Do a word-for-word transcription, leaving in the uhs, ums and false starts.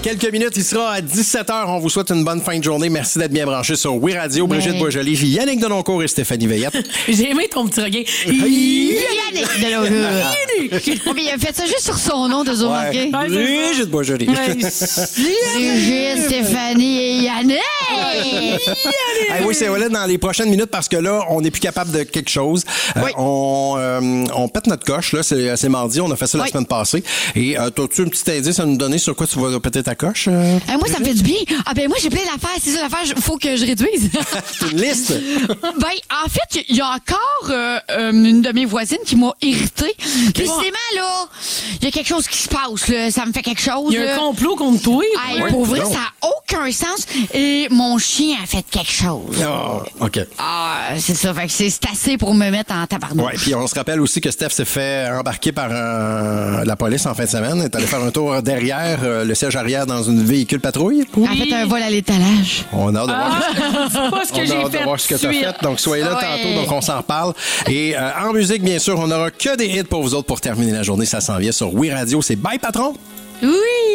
quelques minutes, il sera à dix-sept heures. On vous souhaite une bonne fin de journée. Merci d'être bien branchés sur Oui Radio. Brigitte Ouais. Boisjoli, Yannick Denoncourt et Stéphanie Veillette. J'ai aimé ton petit regain. Yannick de Yannick. Oh, mais il a fait ça juste sur son nom, de remarqué. Ouais, c'est ça. Brigitte Boisjoli. Ouais. Brigitte, Stéphanie et Yannick. Hey, oui, c'est vrai, dans les prochaines minutes, parce que là, on n'est plus capable de quelque chose. Euh, Oui. on, euh, on pète notre coche, là. C'est, c'est mardi. On a fait ça la Oui. semaine passée. Et euh, t'as-tu un petit indice à nous donner sur quoi tu vas péter ta coche? euh? Eh, moi, ça me fait du bien. Ah, ben, moi, j'ai plein d'affaires. C'est ça l'affaire, il faut que je réduise. C'est une liste. Ben, en fait, il y a encore euh, euh, une de mes voisines qui m'a irritée. Décidément, là, il y a quelque chose qui se passe, là. Ça me fait quelque chose. Il y a là. un complot contre toi. Hey, Ouais, pour vrai, donc. ça n'a aucun sens. Et mon chien a fait quelque chose. Ah, OK. Ah, c'est ça. Fait que c'est c'est assez pour me mettre en tabarnak. Ouais, puis on se rappelle aussi que Steph s'est fait embarquer par euh, la police en fin de semaine. Elle est allée faire un tour derrière euh, le siège arrière dans une véhicule patrouille. Elle a fait un vol à l'étalage. On a hâte de voir, C'est pas ce que on a j'ai hâte de fait. voir ce que tu as suite. fait. Donc, soyez là Ouais. tantôt, donc on s'en reparle. Et euh, en musique, bien sûr, on n'aura que des hits pour vous autres pour terminer la journée. Ça s'en vient sur Oui Radio. C'est Bye, patron! Oui!